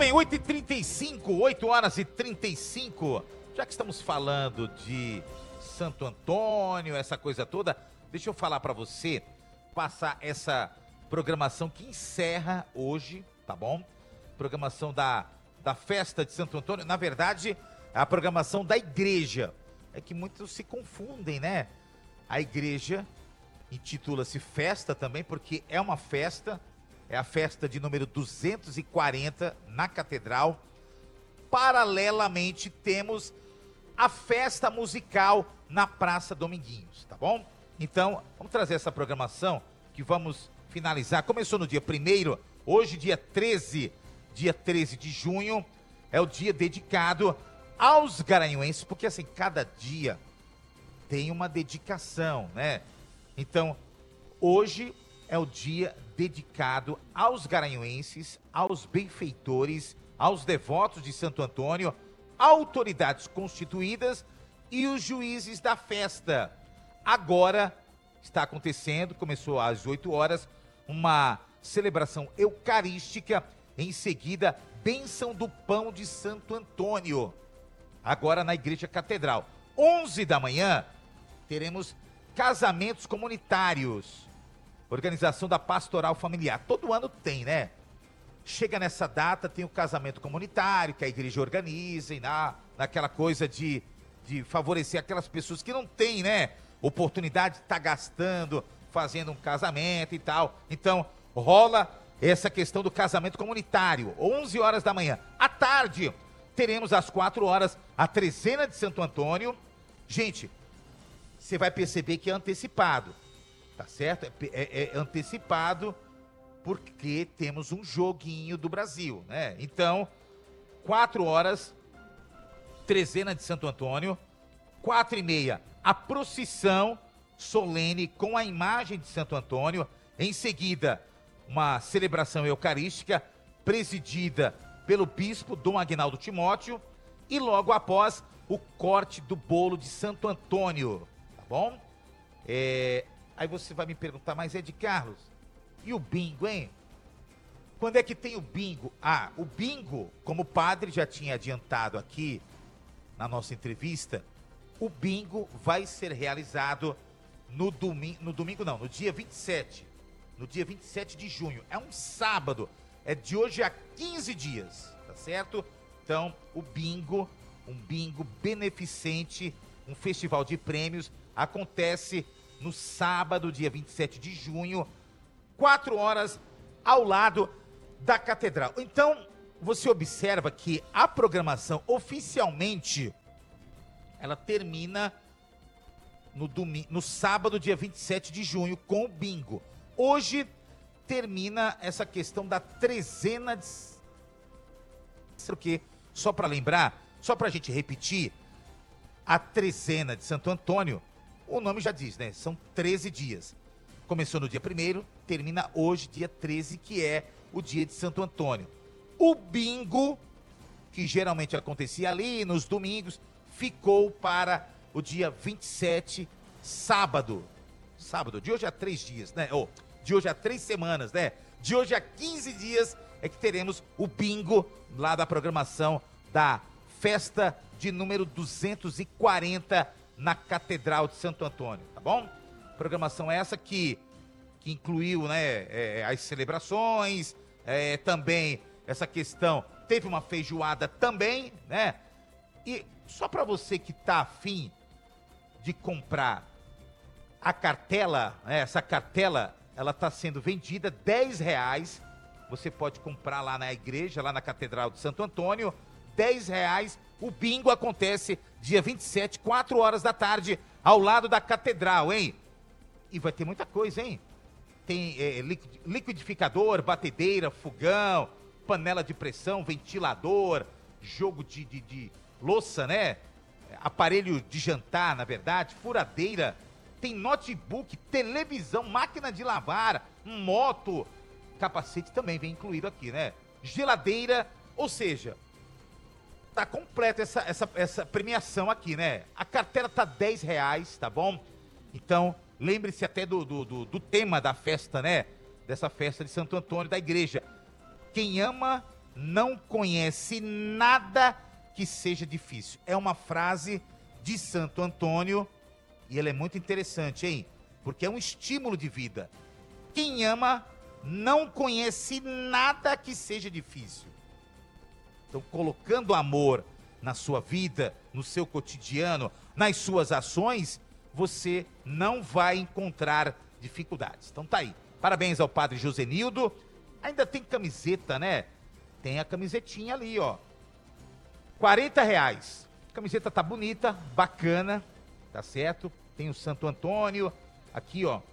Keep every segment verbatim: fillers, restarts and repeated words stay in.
bem, oito e trinta e cinco, oito horas e trinta e cinco. Já que estamos falando de Santo Antônio, essa coisa toda, deixa eu falar pra você, passar essa programação que encerra hoje, tá bom? Programação da, da festa de Santo Antônio, na verdade, é a programação da igreja. É que muitos se confundem, né? A igreja intitula-se festa também, porque é uma festa, é a festa de número duzentos e quarenta na Catedral. Paralelamente, temos a festa musical na Praça Dominguinhos, tá bom? Então, vamos trazer essa programação que vamos finalizar. Começou no dia primeiro, hoje dia treze, dia treze de junho, é o dia dedicado aos garanhuenses, porque assim, cada dia tem uma dedicação, né? Então, hoje é o dia dedicado aos garanhuenses, aos benfeitores, aos devotos de Santo Antônio, autoridades constituídas e os juízes da festa. Agora está acontecendo, começou às oito horas, uma celebração eucarística, em seguida, bênção do pão de Santo Antônio, agora na Igreja Catedral. onze da manhã, teremos casamentos comunitários, organização da Pastoral Familiar. Todo ano tem, né? Chega nessa data, tem o casamento comunitário, que a igreja organiza, e na, naquela coisa de, de favorecer aquelas pessoas que não têm, né, oportunidade de estar gastando, fazendo um casamento e tal. Então, rola essa questão do casamento comunitário, onze horas da manhã. À tarde, teremos às quatro horas a trezena de Santo Antônio. Gente, você vai perceber que é antecipado, tá certo? É, é, é antecipado porque temos um joguinho do Brasil, né? Então, quatro horas, trezena de Santo Antônio, quatro e meia, a procissão solene com a imagem de Santo Antônio. Em seguida, uma celebração eucarística presidida pelo bispo Dom Aguinaldo Timóteo e logo após o corte do bolo de Santo Antônio, tá bom? É, aí você vai me perguntar, mas é de Carlos, e o bingo, hein? Quando é que tem o bingo? Ah, o bingo, como o padre já tinha adiantado aqui na nossa entrevista, o bingo vai ser realizado no domingo, no domingo não, no dia vinte e sete, no dia vinte e sete de junho, é um sábado, é de hoje a quinze dias, tá certo? Então, o bingo, um bingo beneficente, um festival de prêmios, acontece no sábado, dia vinte e sete de junho, quatro horas, ao lado da Catedral. Então, você observa que a programação, oficialmente, ela termina no, domingo, no sábado, dia vinte e sete de junho, com o bingo. Hoje, termina essa questão da trezena de... Porque, só para lembrar, só para a gente repetir, a trezena de Santo Antônio, o nome já diz, né? São treze dias. Começou no dia primeiro, termina hoje, dia treze, que é o dia de Santo Antônio. O bingo, que geralmente acontecia ali nos domingos, ficou para o dia vinte e sete, sábado. Sábado, de hoje a três dias, né? Ou, de hoje a três semanas, né? De hoje a quinze dias é que teremos o bingo lá da programação da festa de número duzentos e quarenta na Catedral de Santo Antônio, tá bom? Programação essa que, que incluiu, né, é, as celebrações, é, também essa questão, teve uma feijoada também, né? E só para você que tá afim de comprar a cartela, né, essa cartela, ela está sendo vendida dez reais, você pode comprar lá na igreja, lá na Catedral de Santo Antônio, dez reais, o bingo acontece dia vinte e sete, quatro horas da tarde, ao lado da Catedral, hein? E vai ter muita coisa, hein? Tem é, liquidificador, batedeira, fogão, panela de pressão, ventilador, jogo de, de, de louça, né? Aparelho de jantar, na verdade, furadeira, tem notebook, televisão, máquina de lavar, moto, capacete também vem incluído aqui, né? Geladeira, ou seja, tá completa essa, essa, essa premiação aqui, né? A cartela tá dez reais, tá bom? Então, lembre-se até do, do, do, do tema da festa, né? Dessa festa de Santo Antônio da igreja. Quem ama não conhece nada que seja difícil. É uma frase de Santo Antônio e ela é muito interessante, hein? Porque é um estímulo de vida. Quem ama não conhece nada que seja difícil. Então, colocando amor na sua vida, no seu cotidiano, nas suas ações, você não vai encontrar dificuldades. Então tá aí. Parabéns ao padre Josenildo. Ainda tem camiseta, né? Tem a camisetinha ali, ó. quarenta reais. A camiseta tá bonita, bacana, tá certo? Tem o Santo Antônio, aqui, ó,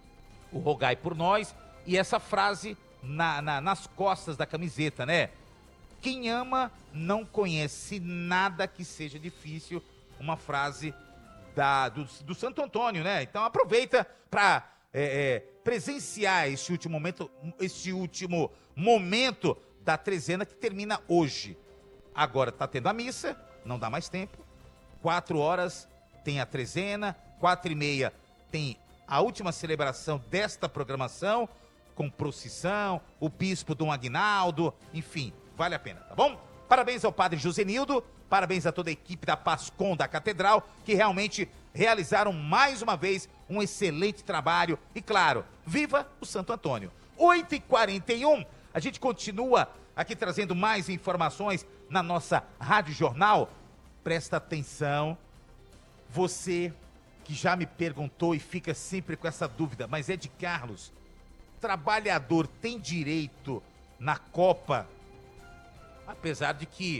o rogai por nós, e essa frase na, na, nas costas da camiseta, né? Quem ama não conhece nada que seja difícil, uma frase da, do, do Santo Antônio, né? Então aproveita para é, é, presenciar este último momento, este último momento da trezena que termina hoje. Agora tá tendo a missa, não dá mais tempo. Quatro horas tem a trezena, quatro e meia tem a última celebração desta programação, com procissão, o bispo Dom Aguinaldo, enfim, vale a pena, tá bom? Parabéns ao padre Josenildo, parabéns a toda a equipe da Pascom da Catedral, que realmente realizaram mais uma vez um excelente trabalho. E claro, viva o Santo Antônio. oito e quarenta e um, a gente continua aqui trazendo mais informações na nossa Rádio Jornal. Presta atenção, você que já me perguntou e fica sempre com essa dúvida, mas é de Carlos, trabalhador tem direito na Copa? Apesar de que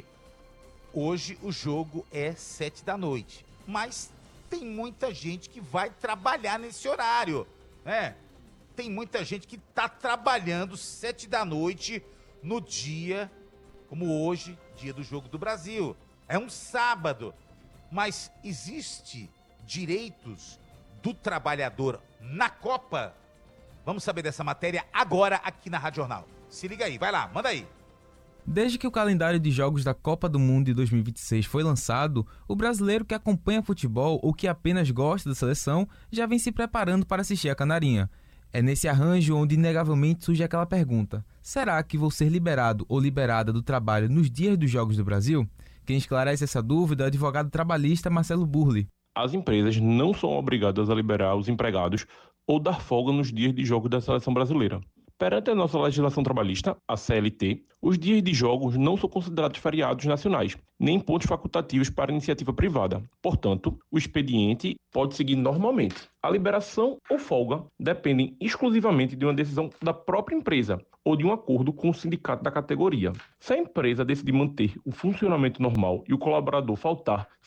hoje o jogo é sete da noite, mas tem muita gente que vai trabalhar nesse horário, né? Tem muita gente que está trabalhando sete da noite no dia, como hoje, dia do Jogo do Brasil. É um sábado, mas existe direitos do trabalhador na Copa? Vamos saber dessa matéria agora aqui na Rádio Jornal. Se liga aí, vai lá, manda aí. Desde que o calendário de jogos da Copa do Mundo de dois mil e vinte e seis foi lançado, o brasileiro que acompanha futebol ou que apenas gosta da seleção já vem se preparando para assistir a Canarinha. É nesse arranjo onde inegavelmente surge aquela pergunta: será que vou ser liberado ou liberada do trabalho nos dias dos Jogos do Brasil? Quem esclarece essa dúvida é o advogado trabalhista Marcelo Burli. As empresas não são obrigadas a liberar os empregados ou dar folga nos dias de jogo da seleção brasileira. Perante a nossa legislação trabalhista, a C L T, os dias de jogos não são considerados feriados nacionais, nem pontos facultativos para iniciativa privada. Portanto, o expediente pode seguir normalmente. A liberação ou folga dependem exclusivamente de uma decisão da própria empresa ou de um acordo com o sindicato da categoria. Se a empresa decidir manter o funcionamento normal e o colaborador faltar